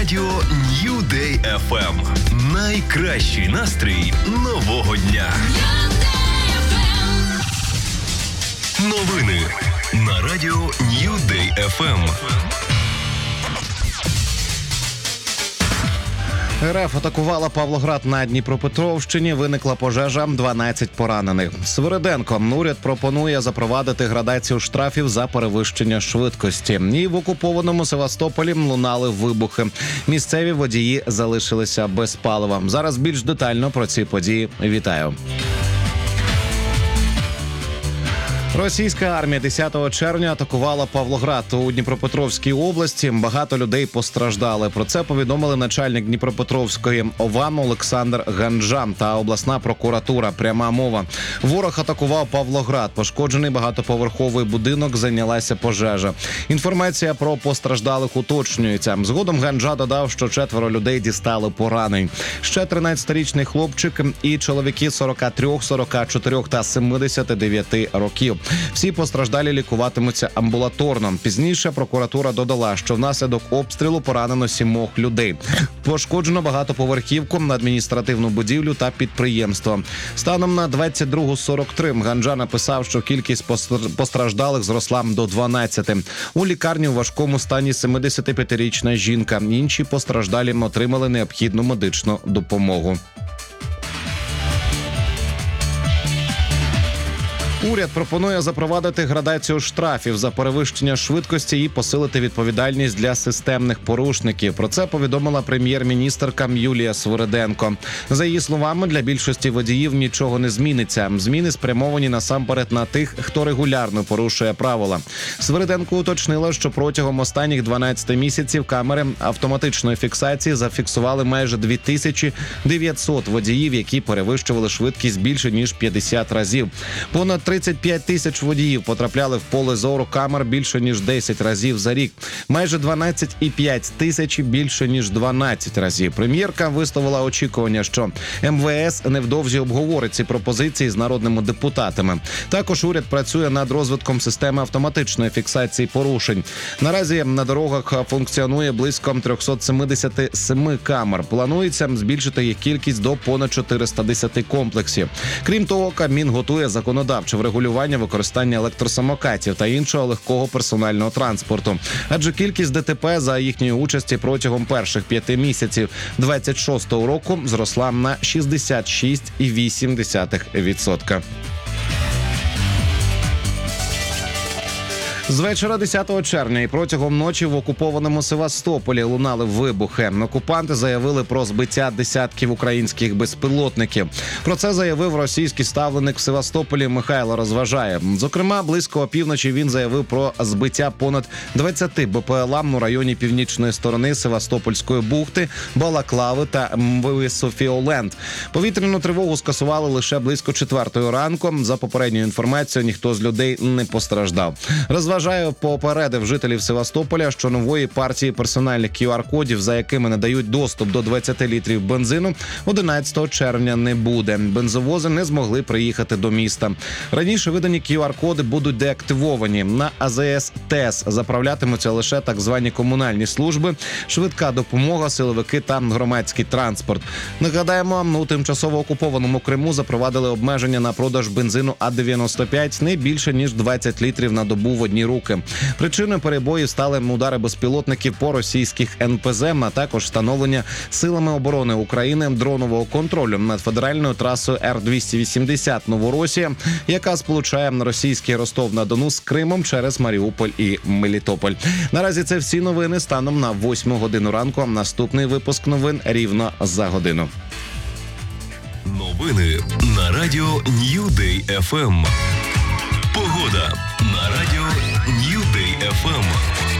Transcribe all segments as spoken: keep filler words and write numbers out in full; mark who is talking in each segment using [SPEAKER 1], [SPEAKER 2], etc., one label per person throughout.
[SPEAKER 1] радіо New Day еф ем. Найкращий настрій нового дня. Новини на радіо New Day еф ем.
[SPEAKER 2] РФ атакувала Павлоград на Дніпропетровщині, виникла пожежа, дванадцять поранених. Свириденко, уряд пропонує запровадити градацію штрафів за перевищення швидкості. І в окупованому Севастополі лунали вибухи. Місцеві водії залишилися без палива. Зараз більш детально про ці події. Вітаю. Російська армія десятого червня атакувала Павлоград у Дніпропетровській області. Багато людей постраждали. Про це повідомили начальник Дніпропетровської ОВА Олександр Ганджа та обласна прокуратура. Пряма мова. Ворог атакував Павлоград. Пошкоджений багатоповерховий будинок, зайнялася пожежа. Інформація про постраждалих уточнюється. Згодом Ганджа додав, що четверо людей дістали поранень. Ще тринадцятирічний хлопчик і чоловіки сорок три, сорок чотири та сімдесят дев'ять років. Всі постраждалі лікуватимуться амбулаторно. Пізніше прокуратура додала, що внаслідок обстрілу поранено сімох людей. Пошкоджено багатоповерхівку, адміністративну будівлю та підприємство. Станом на двадцять другу сорок три Ганджа написав, що кількість постраждалих зросла до дванадцяти. У лікарні у важкому стані сімдесятип'ятирічна жінка. Інші постраждалі отримали необхідну медичну допомогу. Уряд пропонує запровадити градацію штрафів за перевищення швидкості і посилити відповідальність для системних порушників. Про це повідомила прем'єр-міністерка Юлія Свириденко. За її словами, для більшості водіїв нічого не зміниться. Зміни спрямовані насамперед на тих, хто регулярно порушує правила. Свириденко уточнила, що протягом останніх дванадцяти місяців камери автоматичної фіксації зафіксували майже дві тисячі дев'ятсот водіїв, які перевищували швидкість більше ніж п'ятдесят разів. Понад тридцять п'ять тисяч водіїв потрапляли в поле зору камер більше ніж десять разів за рік. Майже дванадцять і п'ять тисяч більше ніж дванадцять разів. Прем'єрка висловила очікування, що ем ве ес невдовзі обговорить ці пропозиції з народними депутатами. Також уряд працює над розвитком системи автоматичної фіксації порушень. Наразі на дорогах функціонує близько триста сімдесят сім камер. Планується збільшити їх кількість до понад чотириста десять комплексів. Крім того, Кабмін готує законодавче врегулювання використання електросамокатів та іншого легкого персонального транспорту. Адже кількість де те пе за їхньої участі протягом перших п'яти місяців двадцять шостого року зросла на шістдесят шість цілих вісім десятих відсотка. З вечора десятого червня і протягом ночі в окупованому Севастополі лунали вибухи. Окупанти заявили про збиття десятків українських безпілотників. Про це заявив російський ставленик в Севастополі Михайло Розважає. Зокрема, близько опівночі він заявив про збиття понад двадцяти бе пе ел а у районі північної сторони Севастопольської бухти, Балаклави та Мвисофіоленд. Повітряну тривогу скасували лише близько четвертої ранку. За попередньою інформацією, ніхто з людей не постраждав. Розважає попередив жителів Севастополя, що нової партії персональних кю ар-кодів, за якими надають доступ до двадцяти літрів бензину, одинадцятого червня не буде. Бензовози не змогли приїхати до міста. Раніше видані кю ар-коди будуть деактивовані. На а зе ес ТЕС заправлятимуться лише так звані комунальні служби, швидка допомога, силовики та громадський транспорт. Нагадаємо, у тимчасово окупованому Криму запровадили обмеження на продаж бензину а дев'яносто п'ять не більше ніж двадцять літрів на добу в одні руки. Причиною перебоїв стали удари безпілотників по російських ен пе зе, а також встановлення силами оборони України дронового контролю над федеральною трасою ер двісті вісімдесят Новоросія, яка сполучає російський Ростов-на-Дону з Кримом через Маріуполь і Мелітополь. Наразі це всі новини станом на восьму годину ранку. Наступний випуск новин рівно за годину.
[SPEAKER 1] Новини на радіо New Day еф ем. Погода на радіо New Day еф ем.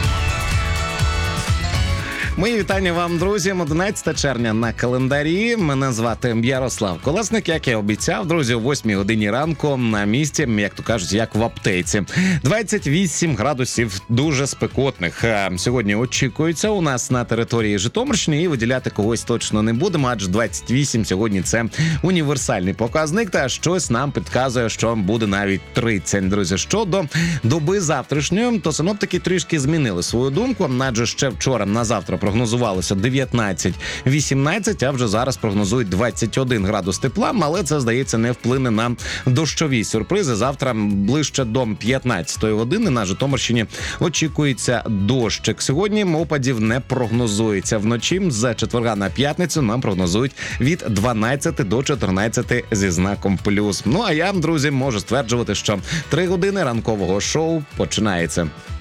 [SPEAKER 2] Мої вітання вам, друзі. одинадцяте червня на календарі. Мене звати Ярослав Колесник. Як я обіцяв, друзі, о восьмій годині ранку на місці, як то кажуть, як в аптеці. двадцять вісім градусів дуже спекотних. Сьогодні очікується у нас на території Житомирщини, і виділяти когось точно не будемо, адже двадцять вісім сьогодні це універсальний показник, та щось нам підказує, що буде навіть тридцять, друзі. Щодо доби завтрашньої, то синоптики трішки змінили свою думку, адже ще вчора на завтра прогнозувалося дев'ятнадцять вісімнадцять, а вже зараз прогнозують двадцять один градус тепла, але це, здається, не вплине на дощові сюрпризи. Завтра ближче до п'ятнадцятої години на Житомирщині очікується дощик. Сьогодні опадів не прогнозується. Вночі з четверга на п'ятницю нам прогнозують від дванадцяти до чотирнадцяти зі знаком плюс. Ну а я, друзі, можу стверджувати, що три години ранкового шоу починається.